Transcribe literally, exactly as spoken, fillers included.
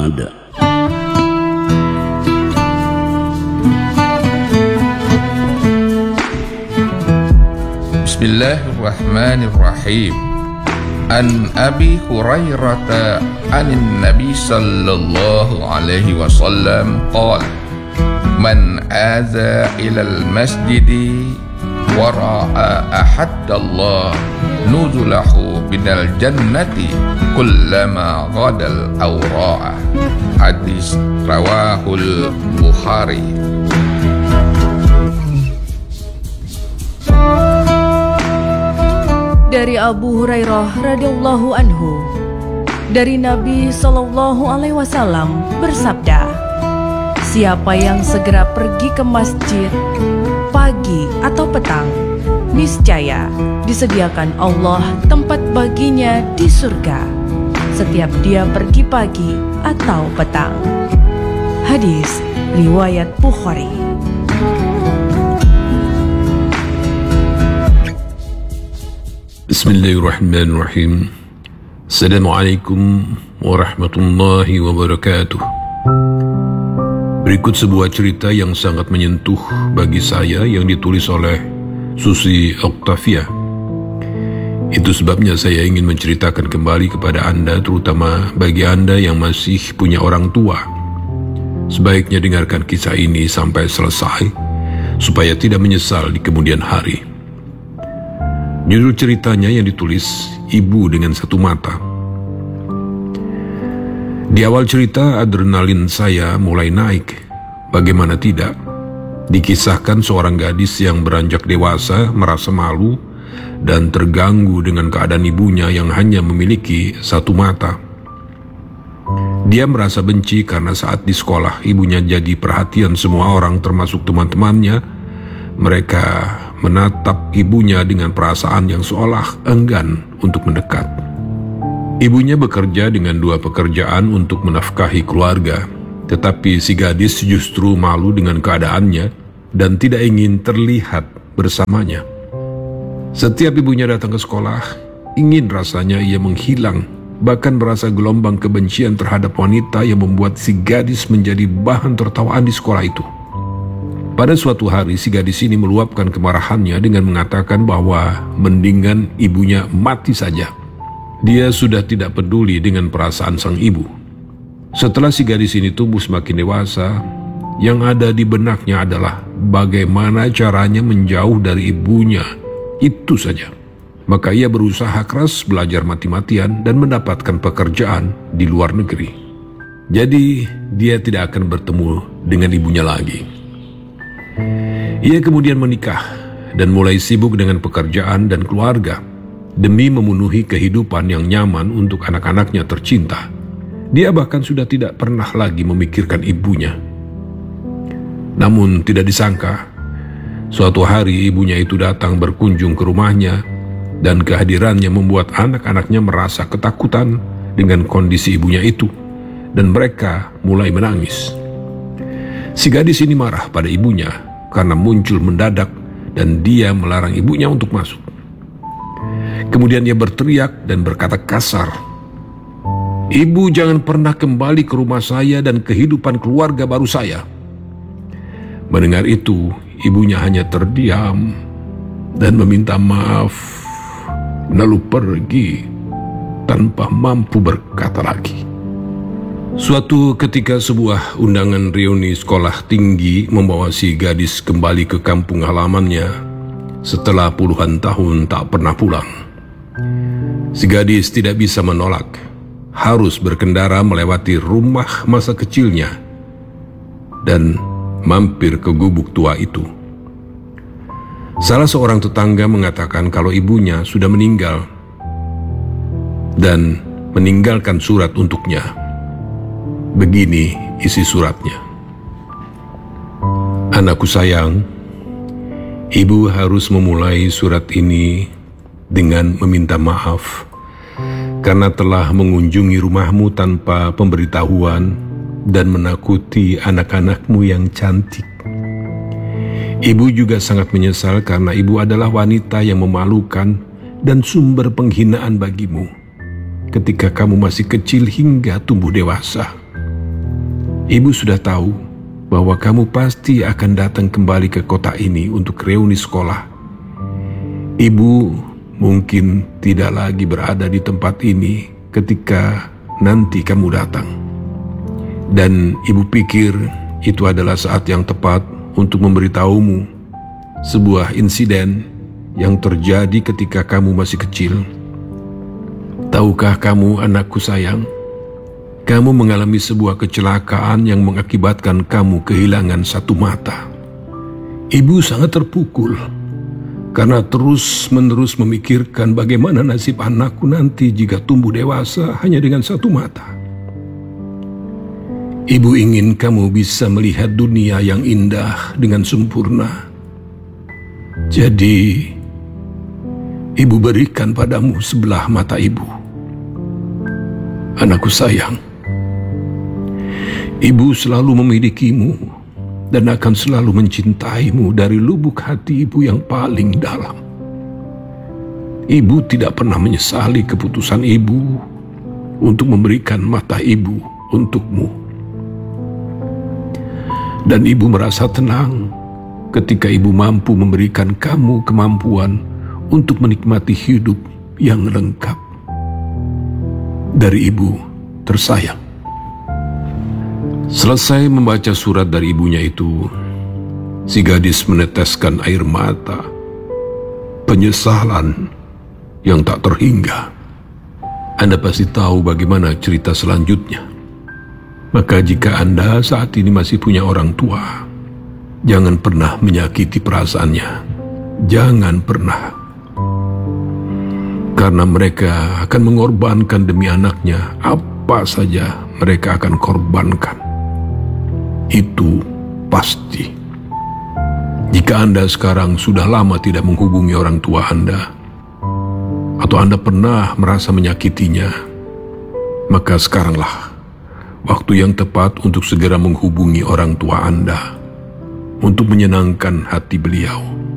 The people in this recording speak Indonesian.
muda. Bismillahirrahmanirrahim. An Abi Hurairah anin Nabi sallallahu alaihi wasallam qala man adza ilal masjidi wa ra'a ahaddallah nuzulahu binal jannati kullama ghadal aw ra'a. Hadis rawahul Bukhari. Dari Abu Hurairah radhiyallahu anhu, dari Nabi sallallahu alaihi wasallam bersabda, siapa yang segera pergi ke masjid pagi atau petang, niscaya disediakan Allah tempat baginya di surga setiap dia pergi pagi atau petang. Hadis riwayat Bukhari. Bismillahirrahmanirrahim. Assalamualaikum warahmatullahi wabarakatuh. Berikut sebuah cerita yang sangat menyentuh bagi saya yang ditulis oleh Susi Octavia. Itu sebabnya saya ingin menceritakan kembali kepada Anda, terutama bagi Anda yang masih punya orang tua. Sebaiknya dengarkan kisah ini sampai selesai, supaya tidak menyesal di kemudian hari. Judul ceritanya yang ditulis Ibu dengan Satu Mata. Di awal cerita adrenalin saya mulai naik. Bagaimana tidak? Dikisahkan seorang gadis yang beranjak dewasa merasa malu dan terganggu dengan keadaan ibunya yang hanya memiliki satu mata. Dia merasa benci karena saat di sekolah ibunya jadi perhatian semua orang termasuk teman-temannya. Mereka menatap ibunya dengan perasaan yang seolah enggan untuk mendekat. Ibunya bekerja dengan dua pekerjaan untuk menafkahi keluarga, tetapi si gadis justru malu dengan keadaannya dan tidak ingin terlihat bersamanya. Setiap ibunya datang ke sekolah, ingin rasanya ia menghilang, bahkan merasa gelombang kebencian terhadap wanita yang membuat si gadis menjadi bahan tertawaan di sekolah itu. Pada suatu hari si gadis ini meluapkan kemarahannya dengan mengatakan bahwa mendingan ibunya mati saja. Dia sudah tidak peduli dengan perasaan sang ibu. Setelah si gadis ini tumbuh semakin dewasa, yang ada di benaknya adalah bagaimana caranya menjauh dari ibunya. Itu saja. Maka ia berusaha keras belajar mati-matian dan mendapatkan pekerjaan di luar negeri. Jadi dia tidak akan bertemu dengan ibunya lagi. Ia kemudian menikah dan mulai sibuk dengan pekerjaan dan keluarga demi memenuhi kehidupan yang nyaman untuk anak-anaknya tercinta. Dia bahkan sudah tidak pernah lagi memikirkan ibunya. Namun tidak disangka, suatu hari ibunya itu datang berkunjung ke rumahnya dan kehadirannya membuat anak-anaknya merasa ketakutan dengan kondisi ibunya itu dan mereka mulai menangis. Si gadis ini marah pada ibunya karena muncul mendadak dan dia melarang ibunya untuk masuk. Kemudian ia berteriak dan berkata kasar, "Ibu jangan pernah kembali ke rumah saya dan kehidupan keluarga baru saya." Mendengar itu, ibunya hanya terdiam dan meminta maaf, lalu pergi tanpa mampu berkata lagi. Suatu ketika sebuah undangan reuni sekolah tinggi membawa si gadis kembali ke kampung halamannya setelah puluhan tahun tak pernah pulang. Si gadis tidak bisa menolak, harus berkendara melewati rumah masa kecilnya dan mampir ke gubuk tua itu. Salah seorang tetangga mengatakan kalau ibunya sudah meninggal dan meninggalkan surat untuknya. Begini isi suratnya. "Anakku sayang, ibu harus memulai surat ini dengan meminta maaf karena telah mengunjungi rumahmu tanpa pemberitahuan dan menakuti anak-anakmu yang cantik. Ibu juga sangat menyesal karena ibu adalah wanita yang memalukan dan sumber penghinaan bagimu ketika kamu masih kecil hingga tumbuh dewasa. Ibu sudah tahu bahwa kamu pasti akan datang kembali ke kota ini untuk reuni sekolah. Ibu mungkin tidak lagi berada di tempat ini ketika nanti kamu datang. Dan ibu pikir itu adalah saat yang tepat untuk memberitahumu sebuah insiden yang terjadi ketika kamu masih kecil. Tahukah kamu, anakku sayang, kamu mengalami sebuah kecelakaan yang mengakibatkan kamu kehilangan satu mata. Ibu sangat terpukul karena terus-menerus memikirkan bagaimana nasib anakku nanti jika tumbuh dewasa hanya dengan satu mata. Ibu ingin kamu bisa melihat dunia yang indah dengan sempurna. Jadi, ibu berikan padamu sebelah mata ibu. Anakku sayang, ibu selalu memilikimu dan akan selalu mencintaimu dari lubuk hati ibu yang paling dalam. Ibu tidak pernah menyesali keputusan ibu untuk memberikan mata ibu untukmu. Dan ibu merasa tenang ketika ibu mampu memberikan kamu kemampuan untuk menikmati hidup yang lengkap. Dari ibu tersayang. Selesai membaca surat dari ibunya itu, si gadis meneteskan air mata, penyesalan yang tak terhingga. Anda pasti tahu bagaimana cerita selanjutnya. Maka jika Anda saat ini masih punya orang tua, jangan pernah menyakiti perasaannya. Jangan pernah. Karena mereka akan mengorbankan demi anaknya apa saja mereka akan korbankan. Itu pasti. Jika Anda sekarang sudah lama tidak menghubungi orang tua Anda, atau Anda pernah merasa menyakitinya, maka sekaranglah waktu yang tepat untuk segera menghubungi orang tua Anda untuk menyenangkan hati beliau.